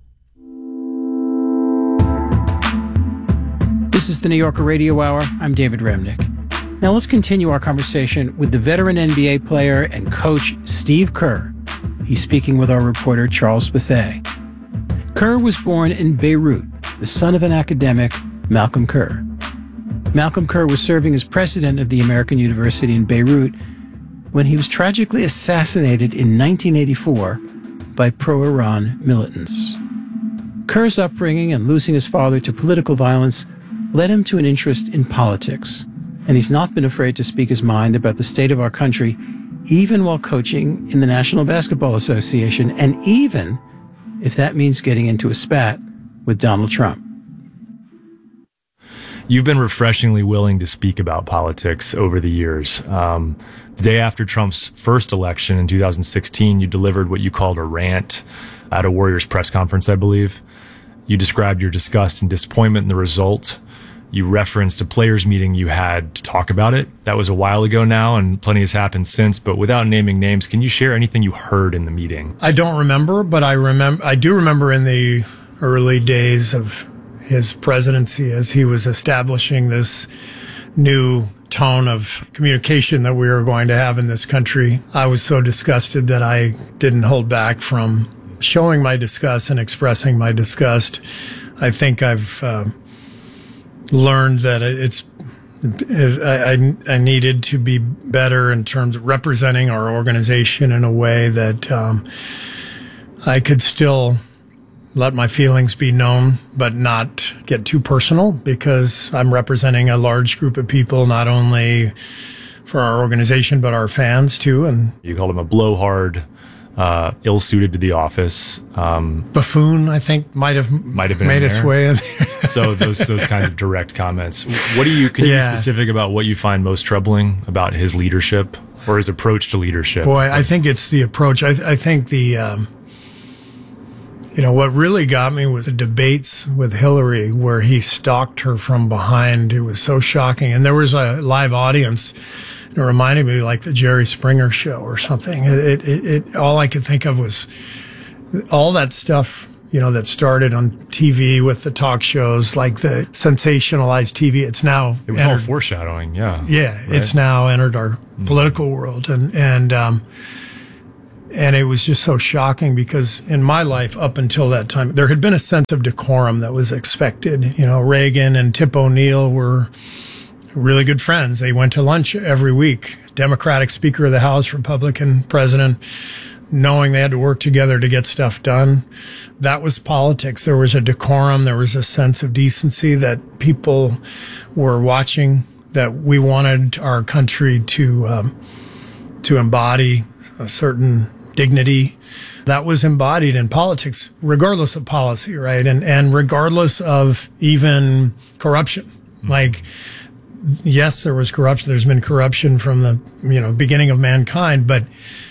This is the New Yorker Radio Hour. I'm David Remnick. Now let's continue our conversation with the veteran N B A player and coach Steve Kerr. He's speaking with our reporter, Charles Bethea. Kerr was born in Beirut, the son of an academic, Malcolm Kerr. Malcolm Kerr was serving as president of the American University in Beirut when he was tragically assassinated in nineteen eighty-four by pro-Iran militants. Kerr's upbringing and losing his father to political violence led him to an interest in politics, and he's not been afraid to speak his mind about the state of our country, even while coaching in the National Basketball Association, and even if that means getting into a spat with Donald Trump. You've been refreshingly willing to speak about politics over the years. Um, the day after Trump's first election in two thousand sixteen, you delivered what you called a rant at a Warriors press conference, I believe. You described your disgust and disappointment in the result. You referenced a players meeting you had to talk about it. That was a while ago now, and plenty has happened since. But without naming names, can you share anything you heard in the meeting? I don't remember, but I remember. I do remember in the early days of his presidency, as he was establishing this new tone of communication that we were going to have in this country. I was so disgusted that I didn't hold back from showing my disgust and expressing my disgust. I think I've uh, learned that it's I, I needed to be better in terms of representing our organization in a way that um, I could still let my feelings be known, but not get too personal, because I'm representing a large group of people, not only for our organization, but our fans too. And you called him a blowhard, uh, ill-suited to the office. Um, buffoon, I think, might have might have been made in its there. way in there. So those those kinds of direct comments. What do you can Yeah. you be specific about what you find most troubling about his leadership or his approach to leadership? Boy, I think it's the approach. I, I think the, um, you know, what really got me was the debates with Hillary, where he stalked her from behind. It was so shocking. And there was a live audience It reminded me like the Jerry Springer show or something. It, it, it, it all I could think of was all that stuff, you know, that started on T V with the talk shows, like the sensationalized T V. It's now It was entered, all foreshadowing, yeah. Yeah, right? it's now entered our Mm. political world, and and um, and it was just so shocking because in my life up until that time, there had been a sense of decorum that was expected. You know, Reagan and Tip O'Neill were really good friends. They went to lunch every week. Democratic Speaker of the House, Republican President, knowing they had to work together to get stuff done. That was politics. There was a decorum. There was a sense of decency that people were watching, that we wanted our country to um, to embody a certain dignity that was embodied in politics, regardless of policy, right? And and regardless of even corruption. Mm-hmm. Like, yes, there was corruption. There's been corruption from the, you know, beginning of mankind, but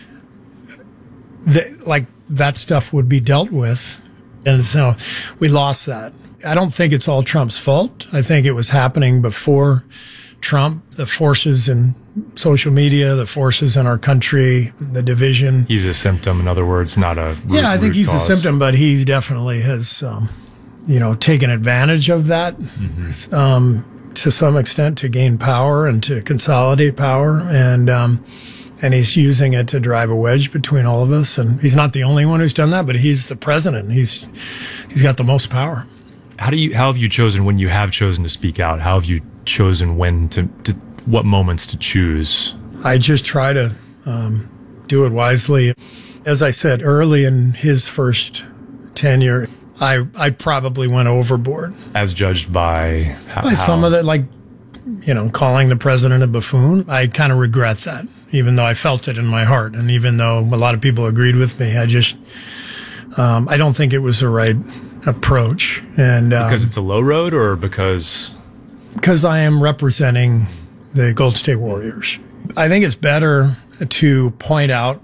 the, like that stuff would be dealt with. And so we lost that. I don't think it's all Trump's fault. I think it was happening before Trump, the forces in social media, the forces in our country, the division. He's a symptom, in other words, not a root, Yeah, I think he's cause. a symptom, but he definitely has, um, you know, taken advantage of that. Mm-hmm. um, to some extent to gain power and to consolidate power. And, um, and he's using it to drive a wedge between all of us. And he's not the only one who's done that, but he's the president. He's, he's got the most power. How do you, how have you chosen when you have chosen to speak out? How have you chosen when to, to what moments to choose? I just try to, um, do it wisely. As I said, early in his first tenure, I, I probably went overboard. As judged by how? By some of the, like, you know, calling the president a buffoon. I kind of regret that, even though I felt it in my heart. And even though a lot of people agreed with me, I just, um, I don't think it was the right approach. And um, because it's a low road, or because? Because I am representing the Golden State Warriors. I think it's better to point out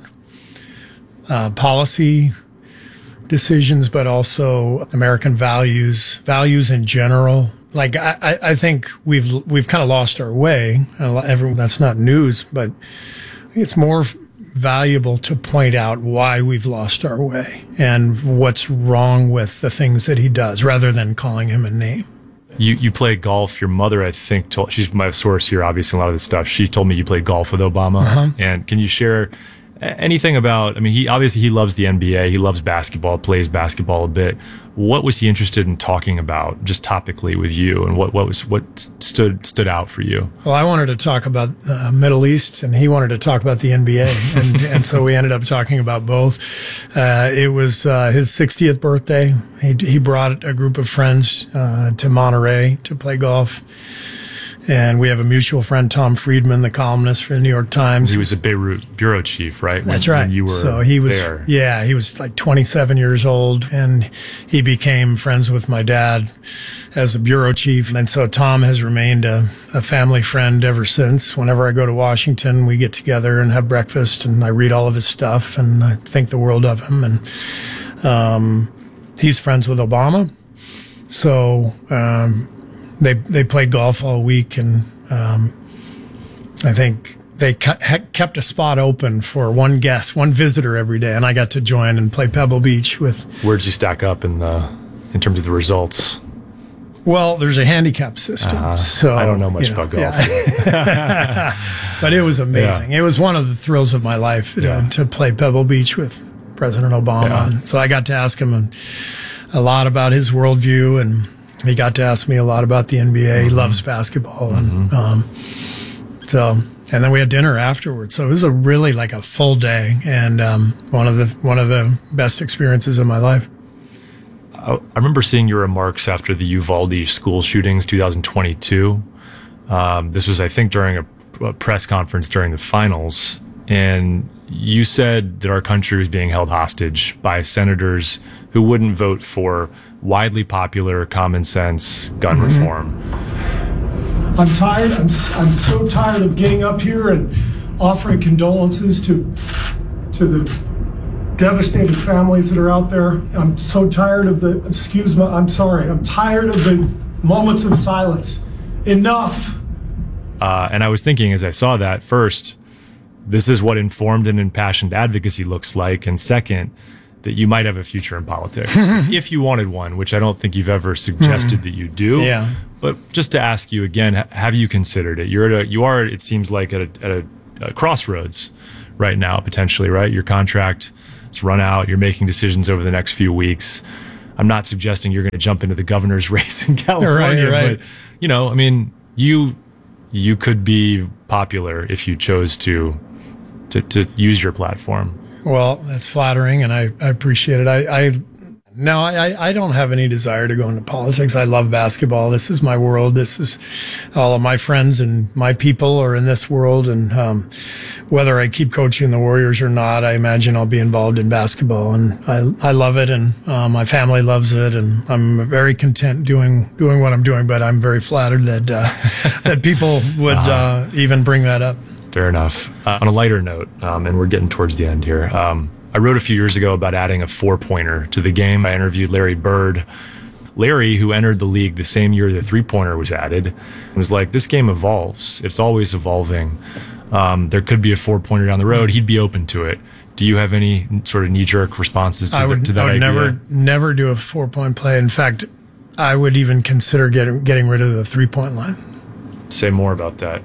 uh, policy decisions, but also American values, values in general. Like, I, I think we've, we've kind of lost our way. Everyone, that's not news, but I think it's more valuable to point out why we've lost our way and what's wrong with the things that he does, rather than calling him a name. You you play golf. Your mother, I think, told, she's my source here, obviously, a lot of this stuff. She told me you played golf with Obama. Uh-huh. And can you share anything about, I mean, he obviously he loves the N B A, he loves basketball, plays basketball a bit. What was he interested in talking about, just topically, with you, and what, what was what stood stood out for you? Well, I wanted to talk about uh, Middle East, and he wanted to talk about the N B A, and, and so we ended up talking about both. Uh, it was uh, his sixtieth birthday. He he brought a group of friends uh, to Monterey to play golf. And we have a mutual friend, Tom Friedman, the columnist for the New York Times. He was a Beirut bureau chief, right? That's when, right. When you were so he was, there. Yeah, he was like twenty-seven years old, and he became friends with my dad as a bureau chief. And so Tom has remained a, a family friend ever since. Whenever I go to Washington, we get together and have breakfast, and I read all of his stuff, and I think the world of him. And um, he's friends with Obama. So um They they played golf all week, and um, I think they cu- kept a spot open for one guest, one visitor every day, and I got to join and play Pebble Beach with. Where'd you stack up in the in terms of the results? Well, there's a handicap system, uh, so I don't know much you know, about golf, yeah. But it was amazing. Yeah. It was one of the thrills of my life to, yeah. to play Pebble Beach with President Obama, yeah. and so I got to ask him a, a lot about his worldview, and he got to ask me a lot about the N B A. Mm-hmm. He loves basketball. And, mm-hmm. um, so, and then we had dinner afterwards. So it was a really like a full day, and, um, one of the, one of the best experiences of my life. I, I remember seeing your remarks after the Uvalde school shootings, two thousand twenty-two. Um, this was, I think, during a, a press conference during the finals. And you said that our country was being held hostage by senators who wouldn't vote for widely popular common sense gun mm-hmm. reform. I'm tired. I'm I'm so tired of getting up here and offering condolences to to the devastated families that are out there. I'm so tired of the, excuse me, I'm sorry. I'm tired of the moments of silence. Enough. Uh, and I was thinking as I saw that, first, this is what informed and impassioned advocacy looks like. And second, that you might have a future in politics if, if you wanted one, which I don't think you've ever suggested that you do. Yeah. But just to ask you again, ha- have you considered it? You're at a, you are, it seems like at a, at a, a crossroads right now, potentially, right? Your contract is run out. You're making decisions over the next few weeks. I'm not suggesting you're going to jump into the governor's race in California, Right, right. but you know, I mean, you, you could be popular if you chose to, to, to use your platform. Well, that's flattering, and I, I appreciate it. I, I no, I, I don't have any desire to go into politics. I love basketball. This is my world. This is all of my friends and my people are in this world. And um, whether I keep coaching the Warriors or not, I imagine I'll be involved in basketball. And I, I love it, and uh, my family loves it, and I'm very content doing doing what I'm doing. But I'm very flattered that uh, that people would uh, even bring that up. Fair enough. Uh, on a lighter note, um, and we're getting towards the end here, um, I wrote a few years ago about adding a four-pointer to the game. I interviewed Larry Bird. Larry, who entered the league the same year the three-pointer was added, was like, this game evolves. It's always evolving. Um, there could be a four-pointer down the road. He'd be open to it. Do you have any sort of knee-jerk responses to, I would, the, to that I would idea? never, never do a four-point play. In fact, I would even consider getting getting rid of the three-point line. Say more about that.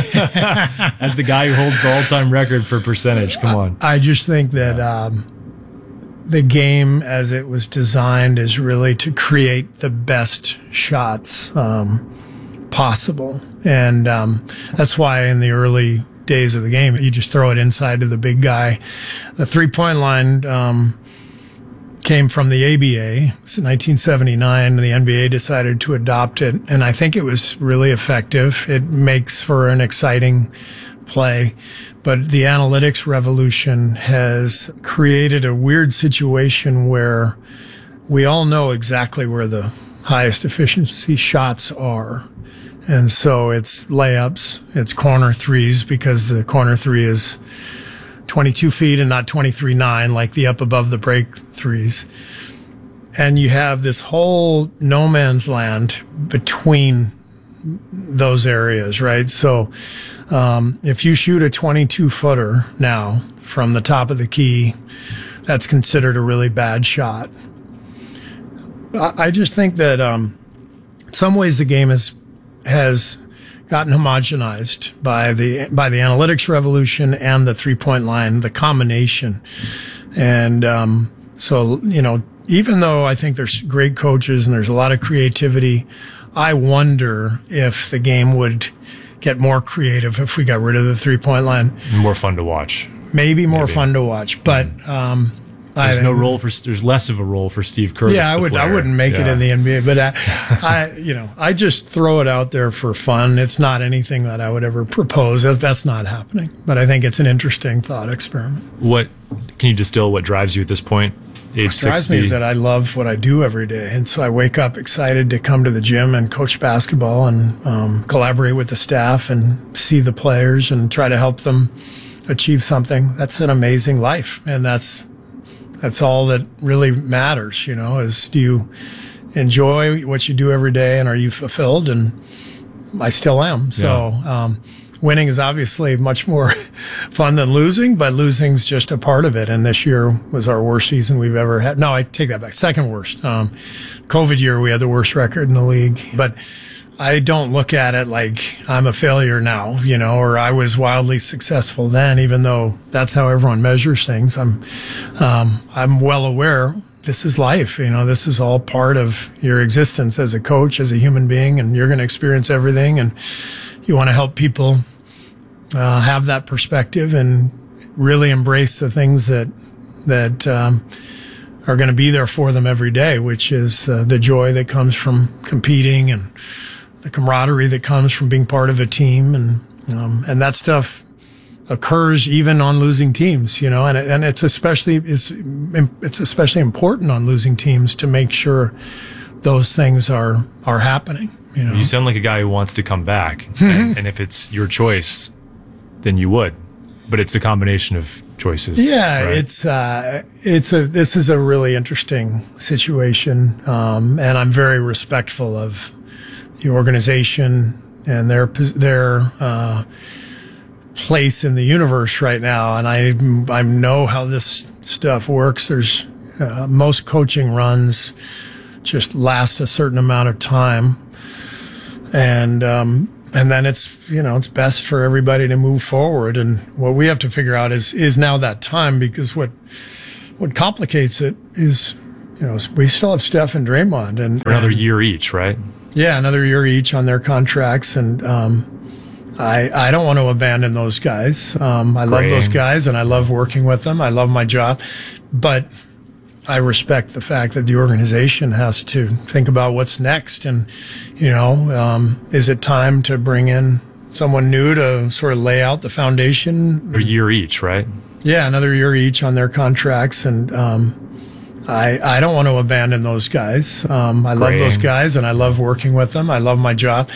As the guy who holds the all-time record for percentage, come on. I just think that um, the game, as it was designed, is really to create the best shots um, possible, and um, that's why in the early days of the game, you just throw it inside to the big guy. The three-point line um, came from the A B A. It's nineteen seventy-nine, and the N B A decided to adopt it, and I think it was really effective. It makes for an exciting play, but the analytics revolution has created a weird situation where we all know exactly where the highest efficiency shots are. And so it's layups, it's corner threes, because the corner three is twenty-two feet and not twenty-three nine like the up above the break threes. And you have this whole no man's land between those areas, right? So um, if you shoot a twenty-two footer now from the top of the key, that's considered a really bad shot. I, I just think that um, in some ways the game is, has gotten homogenized by the by the analytics revolution and the three-point line, the combination. And um, so, you know, even though I think there's great coaches and there's a lot of creativity, I wonder if the game would get more creative if we got rid of the three-point line. More fun to watch. Maybe more Maybe. fun to watch, but um, There's I, no role for. There's less of a role for Steve Kerr. Yeah, I the would. player. I wouldn't make it Yeah. in the N B A, but I, I, you know, I just throw it out there for fun. It's not anything that I would ever propose. That's, that's not happening. But I think it's an interesting thought experiment. What can you distill? What drives you at this point? Age What drives sixty. me is that I love what I do every day, and so I wake up excited to come to the gym and coach basketball and um, collaborate with the staff and see the players and try to help them achieve something. That's an amazing life, and that's that's all that really matters. You know, is do you enjoy what you do every day, and are you fulfilled? And I still am. So. Um, Winning is obviously much more fun than losing, but losing's just a part of it. And this year was our worst season we've ever had. No, I take that back. Second worst. Um, COVID year, we had the worst record in the league. But I don't look at it like I'm a failure now, you know, or I was wildly successful then, even though that's how everyone measures things. I'm, um, I'm well aware this is life. You know, this is all part of your existence as a coach, as a human being, and you're going to experience everything. And you want to help people Uh, have that perspective and really embrace the things that that um, are going to be there for them every day, which is uh, the joy that comes from competing and the camaraderie that comes from being part of a team, and um, and that stuff occurs even on losing teams, you know, and it, and it's especially it's it's especially important on losing teams to make sure those things are are happening. You know, You sound like a guy who wants to come back, and, and if it's your choice, then you would. But it's a combination of choices. Yeah, right? it's uh, it's a this is a really interesting situation, um, and I'm very respectful of the organization, and their their uh, place in the universe right now. And I I know how this stuff works. There's uh, most coaching runs just last a certain amount of time, and um, and then it's you know it's best for everybody to move forward. And what we have to figure out is is now that time, because what what complicates it is, you know, we still have Steph and Draymond, and for another year each, right? Yeah, another year each on their contracts, and um, I I don't want to abandon those guys. Um, I love those guys, and I love working with them. I love my job, but I respect the fact that the organization has to think about what's next, and you know, um, is it time to bring in someone new to sort of lay out the foundation? A year each, right? Yeah, another year each on their contracts, and um, I I don't want to abandon those guys. Um, I love those guys, and I love working with them. I love my job.